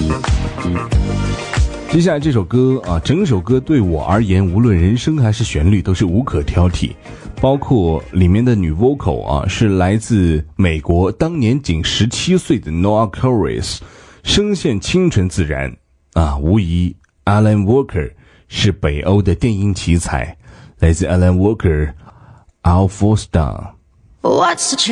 接下来这首歌啊，整首歌对我而言，无论人声还是旋律都是无可挑剔，包括里面的女 vocal 啊，是来自美国，当年仅17岁的 Noah Curtis， 声线清纯自然啊，无疑 Alan Walker 是北欧的电音奇才，来自 Alan Walker All Falls Down。 What's the